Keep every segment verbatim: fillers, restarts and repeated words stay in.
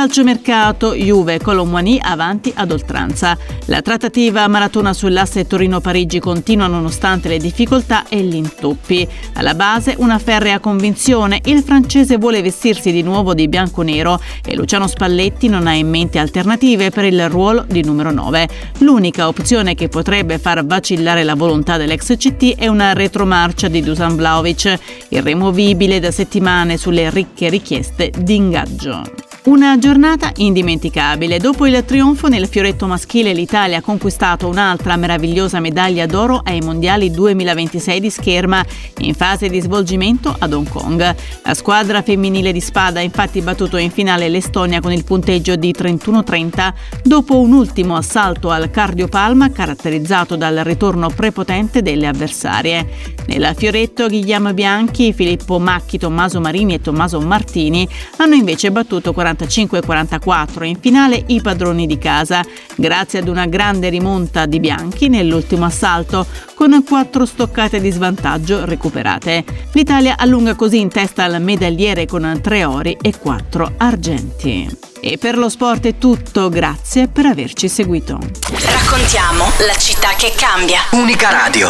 Calciomercato, Juve Colomboigny avanti ad oltranza. La trattativa maratona sull'asse Torino-Parigi continua nonostante le difficoltà e gli intoppi. Alla base una ferrea convinzione: il francese vuole vestirsi di nuovo di bianco-nero e Luciano Spalletti non ha in mente alternative per il ruolo di numero nove. L'unica opzione che potrebbe far vacillare la volontà dell'ex C T è una retromarcia di Dusan Vlahovic, irremovibile da settimane sulle ricche richieste di ingaggio. Una giornata indimenticabile. Dopo il trionfo nel fioretto maschile, l'Italia ha conquistato un'altra meravigliosa medaglia d'oro ai mondiali duemilaventisei di scherma, in fase di svolgimento ad Hong Kong. La squadra femminile di spada ha infatti battuto in finale l'Estonia con il punteggio di trentuno a trenta, dopo un ultimo assalto al cardiopalma caratterizzato dal ritorno prepotente delle avversarie. Nel fioretto Guglielmo Bianchi, Filippo Macchi, Tommaso Marini e Tommaso Martini hanno invece battuto quarantacinque a quarantaquattro in finale i padroni di casa, grazie ad una grande rimonta di Bianchi nell'ultimo assalto, con quattro stoccate di svantaggio recuperate. L'Italia allunga così in testa al medagliere con tre ori e quattro argenti. E per lo sport è tutto, grazie per averci seguito. Raccontiamo la città che cambia. Unica Radio.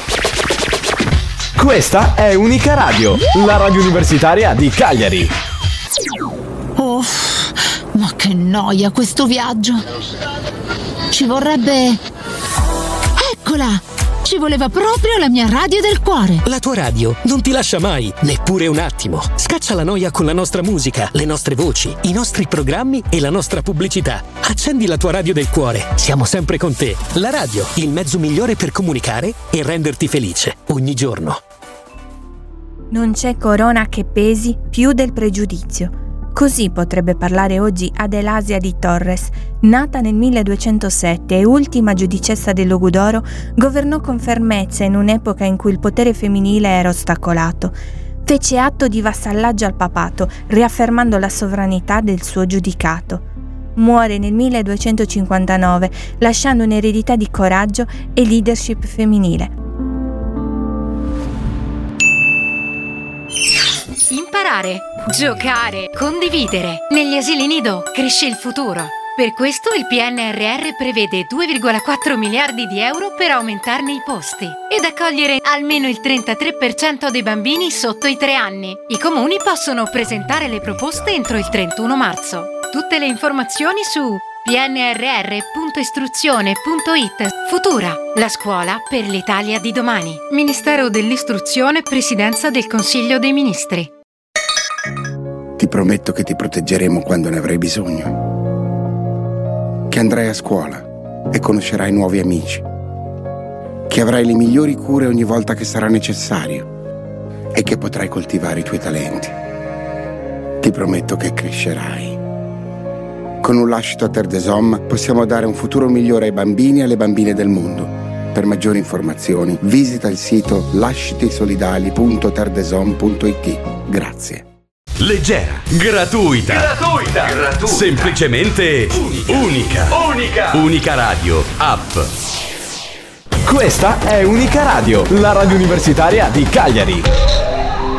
Questa è Unica Radio, la radio universitaria di Cagliari. Oh, ma che noia questo viaggio. Ci vorrebbe... Eccola! Ci voleva proprio la mia radio del cuore. La tua radio non ti lascia mai, neppure un attimo. Scaccia la noia con la nostra musica, le nostre voci, i nostri programmi e la nostra pubblicità. Accendi la tua radio del cuore. Siamo sempre con te. La radio, il mezzo migliore per comunicare e renderti felice ogni giorno. Non c'è corona che pesi più del pregiudizio. Così potrebbe parlare oggi Adelasia di Torres. Nata nel milleduecentosette e ultima giudicessa del Logudoro, governò con fermezza in un'epoca in cui il potere femminile era ostacolato. Fece atto di vassallaggio al papato, riaffermando la sovranità del suo giudicato. Muore nel milleduecentocinquantanove, lasciando un'eredità di coraggio e leadership femminile. Imparare, giocare, condividere. Negli asili nido cresce il futuro. Per questo il P N R R prevede due virgola quattro miliardi di euro per aumentarne i posti ed accogliere almeno il trentatré per cento dei bambini sotto i tre anni. I comuni possono presentare le proposte entro il trentuno marzo. Tutte le informazioni su p n r r punto istruzione punto i t. Futura, la scuola per l'Italia di domani. Ministero dell'Istruzione, Presidenza del Consiglio dei Ministri. Ti prometto che ti proteggeremo quando ne avrai bisogno. Che andrai a scuola e conoscerai nuovi amici. Che avrai le migliori cure ogni volta che sarà necessario e che potrai coltivare i tuoi talenti. Ti prometto che crescerai. Con un lascito a Terre des Hommes possiamo dare un futuro migliore ai bambini e alle bambine del mondo. Per maggiori informazioni visita il sito lascitisolidali punto terre des hommes punto i t. Grazie. Leggera, gratuita, gratuita, gratuita, semplicemente unica. Unica. Unica Radio App. Questa è Unica Radio, la radio universitaria di Cagliari.